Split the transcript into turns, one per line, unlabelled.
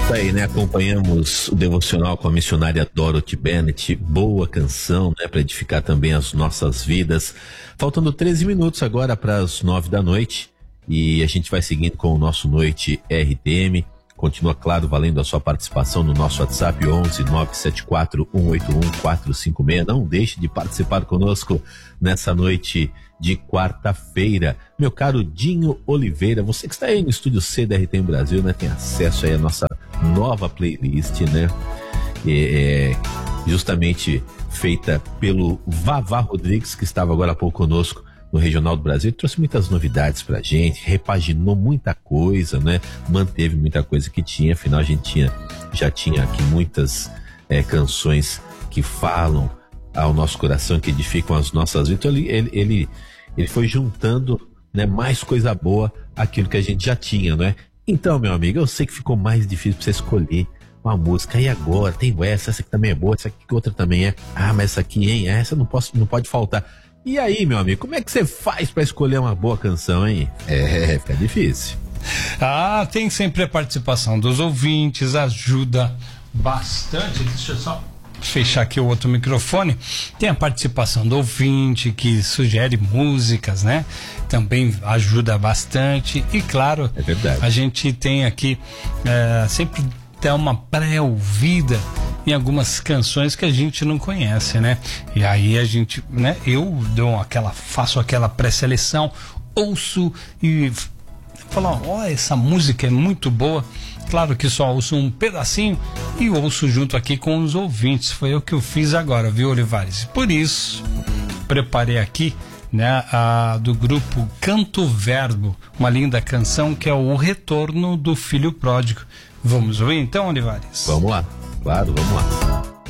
Aí, né, acompanhamos o devocional com a missionária Dorothy Bennett, boa canção, né, para edificar também as nossas vidas. Faltando 13 minutos agora para as 9 da noite e a gente vai seguindo com o nosso Noite RTM. Continua, claro, valendo a sua participação no nosso WhatsApp 11 974 181 456. Não deixe de participar conosco nessa noite de quarta-feira. Meu caro Dinho Oliveira, você que está aí no Estúdio C da RTM Brasil, né, tem acesso aí à nossa nova playlist, né? Justamente feita pelo Vavá Rodrigues, que estava agora há pouco conosco no Regional do Brasil. Ele trouxe muitas novidades pra gente, repaginou muita coisa, né? Manteve muita coisa que tinha, afinal a gente já tinha aqui muitas canções que falam ao nosso coração, que edificam as nossas vidas. Então ele foi juntando, né, mais coisa boa àquilo que a gente já tinha, né? Então, meu amigo, eu sei que ficou mais difícil pra você escolher uma música. E agora? Tem essa aqui também é boa, essa aqui outra também é. Ah, mas essa aqui, hein? Essa não pode faltar. E aí, meu amigo, como é que você faz pra escolher uma boa canção, hein? Fica difícil.
Tem sempre a participação dos ouvintes, ajuda bastante. Deixa eu só fechar aqui o outro microfone. Tem a participação do ouvinte que sugere músicas, né? Também ajuda bastante. E claro,
é verdade,
a gente tem aqui sempre dá uma pré-ouvida em algumas canções que a gente não conhece, né? E aí a gente, né? Eu faço aquela pré-seleção, ouço e falo, essa música é muito boa. Claro que só ouço um pedacinho e ouço junto aqui com os ouvintes. Foi o que eu fiz agora, viu, Olivares? Por isso, preparei aqui, né, do grupo Canto Verbo, uma linda canção que é o Retorno do Filho Pródigo. Vamos ouvir então, Olivares?
Vamos lá, claro, vamos lá.